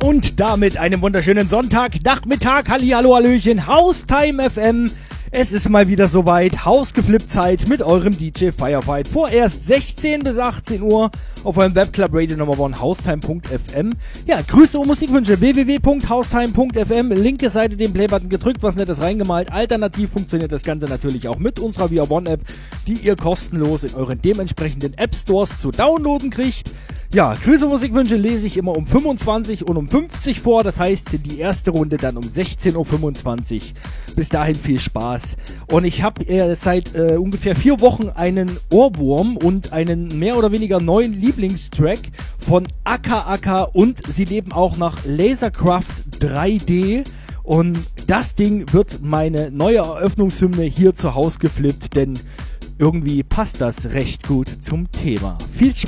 Und damit einen wunderschönen Sonntagnachmittag. Hallihallo, Hallöchen, Haustime FM. Es ist mal wieder soweit, Hausgeflippt-Zeit mit eurem DJ Firefight. Vorerst 16 bis 18 Uhr auf eurem Webclub Radio Number 1 haustime.fm. Ja, Grüße und Musikwünsche www.haustime.fm. Linke Seite den Playbutton gedrückt, was Nettes reingemalt. Alternativ funktioniert das Ganze natürlich auch mit unserer Via One App, die ihr kostenlos in euren dementsprechenden App Stores zu downloaden kriegt. Ja, Grüße und Musikwünsche lese ich immer um 25 und um 50 vor. Das heißt, die erste Runde dann um 16.25 Uhr. Bis dahin viel Spaß. Und ich habe seit ungefähr 4 Wochen einen Ohrwurm und einen mehr oder weniger neuen Lieblingstrack von Aka Aka. Und sie leben auch nach Lasercraft 3D. Und das Ding wird meine neue Eröffnungshymne hier zu Hause geflippt, denn irgendwie passt das recht gut zum Thema. Viel Spaß!